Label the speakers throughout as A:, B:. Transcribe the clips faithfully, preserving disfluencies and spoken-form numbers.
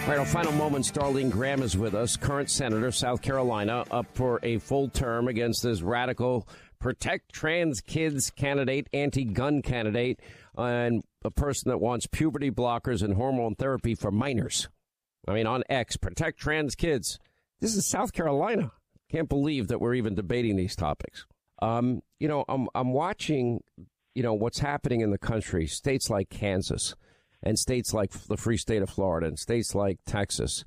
A: All right, our final moments. Darlene Graham is with us, current senator, South Carolina, up for a full term against this radical Protect Trans Kids candidate, anti-gun candidate, and a person that wants puberty blockers and hormone therapy for minors. I mean, on X, Protect Trans Kids. This is South Carolina. Can't believe that we're even debating these topics. Um, you know, I'm I'm watching, you know, what's happening in the country. States like Kansas and states like the free state of Florida and states like Texas.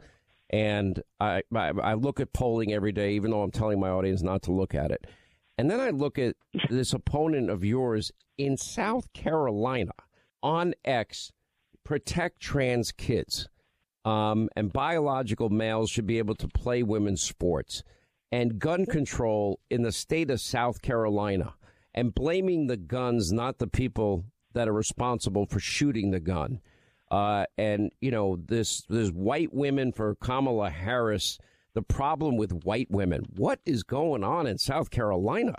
A: And I, I I look at polling every day, even though I'm telling my audience not to look at it. And then I look at this opponent of yours in South Carolina on X, Protect Trans Kids. Um, and biological males should be able to play women's sports. And gun control in the state of South Carolina. And blaming the guns, not the people that are responsible for shooting the gun. Uh, and, you know, this, this white women for Kamala Harris, the problem with white women. What is going on in South Carolina?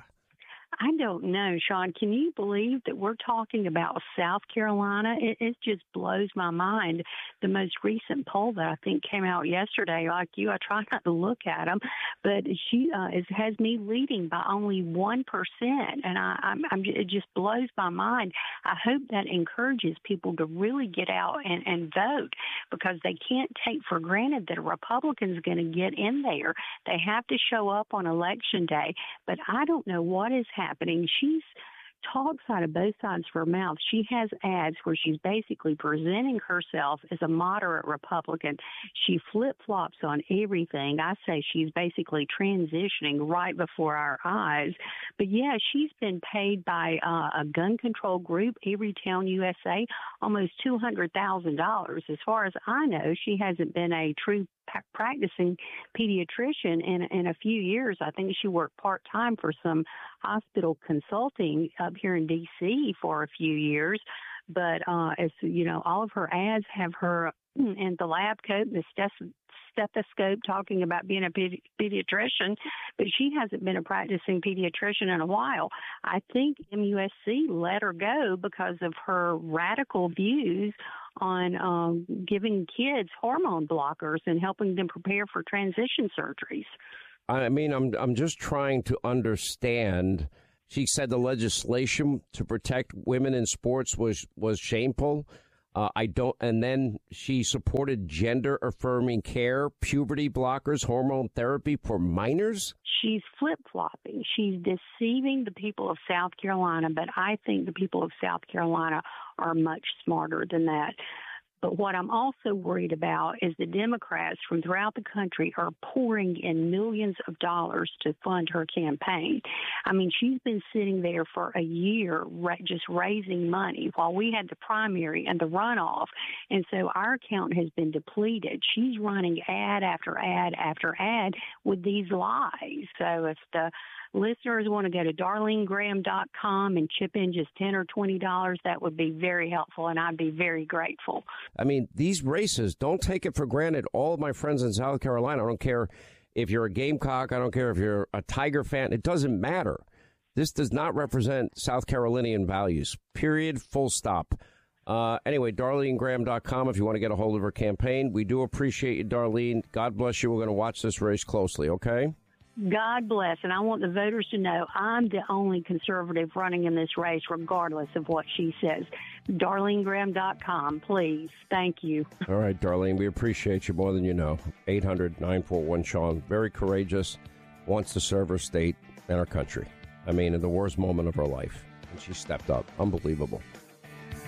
B: I don't know, Sean. Can you believe that we're talking about South Carolina? It, it just blows my mind. The most recent poll that I think came out yesterday, like you, I try not to look at them, but she uh, is, has me leading by only one percent, and I, I'm, I'm, it just blows my mind. I hope that encourages people to really get out and, and vote, because they can't take for granted that a Republican's going to get in there. They have to show up on Election Day, but I don't know what is happening. happening. She's talks out of both sides of her mouth. She has ads where she's basically presenting herself as a moderate Republican. She flip-flops on everything. I say she's basically transitioning right before our eyes. But, yeah, she's been paid by uh, a gun control group, Everytown U S A, almost two hundred thousand dollars. As far as I know, she hasn't been a true practicing pediatrician in in a few years. I think she worked part-time for some hospital consulting up here in D C for a few years. But uh, as you know, all of her ads have her in the lab coat, the stethoscope, talking about being a pedi- pediatrician, but she hasn't been a practicing pediatrician in a while. I think M U S C let her go because of her radical views on um, giving kids hormone blockers and helping them prepare for transition surgeries.
A: I mean, I'm I'm just trying to understand. She said the legislation to protect women in sports was was shameful. Uh, I don't. And then she supported gender affirming care, puberty blockers, hormone therapy for minors.
B: She's flip-flopping. She's deceiving the people of South Carolina, but I think the people of South Carolina are much smarter than that. But what I'm also worried about is the Democrats from throughout the country are pouring in millions of dollars to fund her campaign. I mean, she's been sitting there for a year ra- just raising money while we had the primary and the runoff. And so our account has been depleted. She's running ad after ad after ad with these lies. So if the listeners want to go to darlene graham dot com and chip in just ten or twenty dollars, that would be very helpful, and I'd be very grateful.
A: I mean, these races, don't take it for granted. All of my friends in South Carolina, I don't care if you're a Gamecock, I don't care if you're a Tiger fan, it doesn't matter. This does not represent South Carolinian values, period, full stop. Uh, anyway, darlene graham dot com if you want to get a hold of her campaign. We do appreciate you, Darlene. God bless you. We're going to watch this race closely, okay?
B: God bless, and I want the voters to know I'm the only conservative running in this race, regardless of what she says. darlene graham dot com, please. Thank you.
A: All right, Darlene, we appreciate you more than you know. eight hundred nine four one Sean, very courageous, wants to serve her state and our country. I mean, in the worst moment of her life, and she stepped up. Unbelievable.